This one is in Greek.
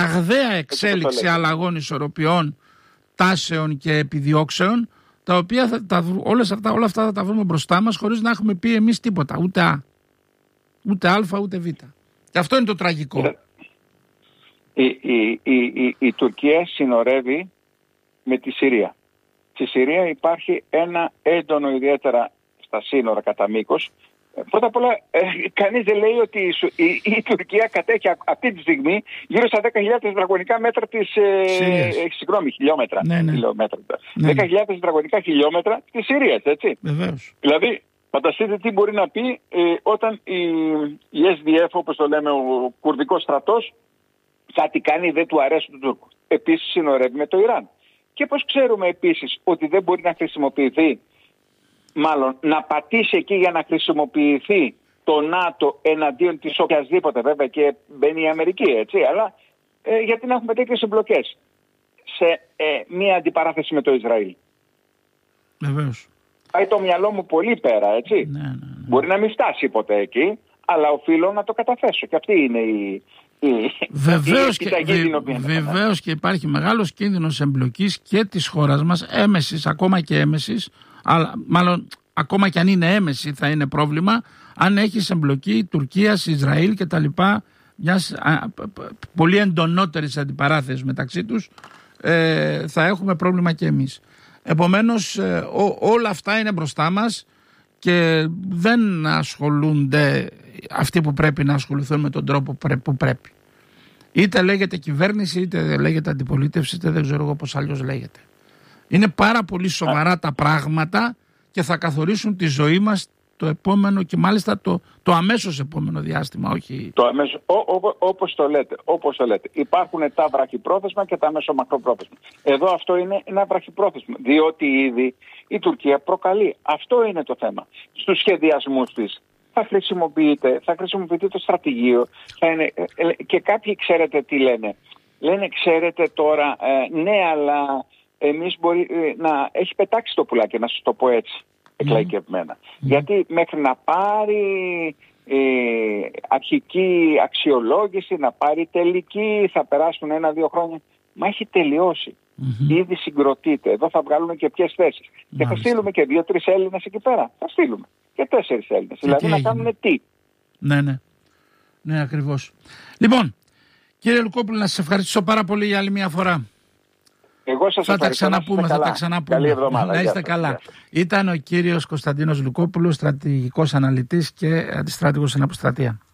ραγδαία εξέλιξη αλλαγών ισορροπιών, τάσεων και επιδιώξεων, τα οποία όλα αυτά θα τα βρούμε μπροστά μας χωρίς να έχουμε πει εμείς τίποτα, ούτε Α, ούτε Α, ούτε Β. Και αυτό είναι το τραγικό. Η Τουρκία συνορεύει με τη Συρία. Στη Συρία υπάρχει ένα έντονο, ιδιαίτερα στα σύνορα κατά μήκος. Πρώτα απ' όλα, κανείς δεν λέει ότι η Τουρκία κατέχει αυτή τη στιγμή γύρω στα 10.000 τετραγωνικά μέτρα της χιλιόμετρα. Ναι. 10.000 τετραγωνικά χιλιόμετρα της Συρίας, έτσι. Βεβαίως. Δηλαδή, φανταστείτε τι μπορεί να πει όταν η SDF, όπως το λέμε, ο κουρδικός στρατός, κάτι κάνει, δεν του αρέσει του Τούρκου. Επίσης συνορεύει με το Ιράν. Και πώς ξέρουμε επίσης ότι δεν μπορεί να χρησιμοποιηθεί, μάλλον να πατήσει εκεί για να χρησιμοποιηθεί το ΝΑΤΟ εναντίον της οποιασδήποτε, βέβαια και μπαίνει η Αμερική, έτσι, αλλά γιατί να έχουμε τέτοιες εμπλοκές σε μία αντιπαράθεση με το Ισραήλ. Βεβαίως. Πάει το μυαλό μου πολύ πέρα, έτσι. Ναι. Μπορεί να μην φτάσει ποτέ εκεί, αλλά οφείλω να το καταθέσω. Και αυτή είναι η Βεβαίως και υπάρχει μεγάλος κίνδυνος εμπλοκής και της χώρας μας, έμεσης, ακόμα και έμεσης, αλλά μάλλον ακόμα και αν είναι έμεση θα είναι πρόβλημα, αν έχεις εμπλοκή Τουρκίας, Ισραήλ και τα λοιπά, μιας πολύ εντονότερης αντιπαράθεσης μεταξύ τους, θα έχουμε πρόβλημα και εμείς. Επομένως όλα αυτά είναι μπροστά μας και δεν ασχολούνται αυτοί που πρέπει να ασχοληθούν με τον τρόπο που πρέπει. Είτε λέγεται κυβέρνηση, είτε λέγεται αντιπολίτευση, είτε δεν ξέρω εγώ πώς αλλιώς λέγεται. Είναι πάρα πολύ σοβαρά τα πράγματα και θα καθορίσουν τη ζωή μας το επόμενο και μάλιστα το αμέσως επόμενο διάστημα, όχι... Όπως το λέτε. Υπάρχουν τα βραχυπρόθεσμα και τα μέσο-μακροπρόθεσμα. Εδώ αυτό είναι ένα βραχυπρόθεσμα, διότι ήδη η Τουρκία προκαλεί. Αυτό είναι το θέμα. Στους σχεδιασμούς της θα χρησιμοποιείται το στρατηγείο. Και κάποιοι ξέρετε τι λένε. Λένε, ξέρετε τώρα, ναι, αλλά εμείς μπορεί να έχει πετάξει το πουλάκι, να σας το πω έτσι, εκλαϊκευμένα. Γιατί μέχρι να πάρει αρχική αξιολόγηση, να πάρει τελική, θα περάσουν 1-2 χρόνια. Μα έχει τελειώσει. Ήδη συγκροτείται. Εδώ θα βγάλουμε και ποιες θέσεις. Και θα στείλουμε και 2-3 Έλληνες εκεί πέρα. Θα στείλουμε και 4 Έλληνες. Δηλαδή να κάνουν τι. Ναι, ακριβώς. Λοιπόν, κύριε Λουκόπουλο, να σας ευχαριστήσω πάρα πολύ για άλλη μια φορά. Εγώ σας ευχαριστώ. Θα τα ξαναπούμε. Καλή εβδομάδα. Να είστε καλά. Ήταν ο κύριος Κωνσταντίνος Λουκόπουλος, στρατηγικός αναλυτής και αντιστράτηγος στην αποστρατεία.